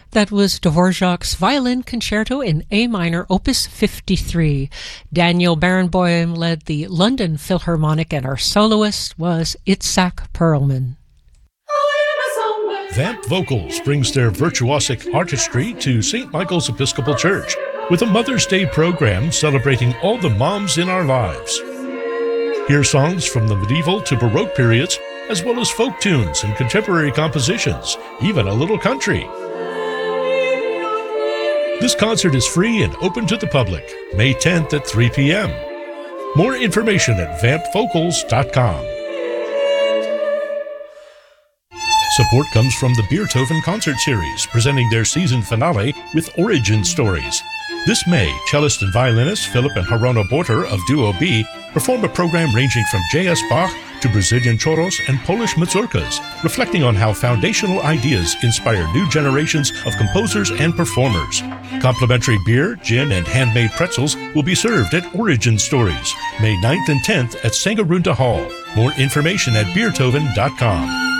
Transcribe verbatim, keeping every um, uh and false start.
That was Dvorak's Violin Concerto in A minor, Opus fifty-three. Daniel Barenboim led the London Philharmonic, and our soloist was Itzhak Perlman. Vamp Vocals brings their virtuosic artistry to Saint Michael's Episcopal Church with a Mother's Day program celebrating all the moms in our lives. Hear songs from the medieval to Baroque periods, as well as folk tunes and contemporary compositions, even a little country. This concert is free and open to the public, May tenth at three p.m. More information at vamp vocals dot com. Support comes from the Beethoven Concert Series, presenting their season finale with Origin Stories. This May, cellist and violinist Philip and Harona Borter of Duo B perform a program ranging from J S Bach to Brazilian choros and Polish mazurkas, reflecting on how foundational ideas inspire new generations of composers and performers. Complimentary beer, gin, and handmade pretzels will be served at Origin Stories, May ninth and tenth at Sangarunda Hall. More information at beethoven dot com.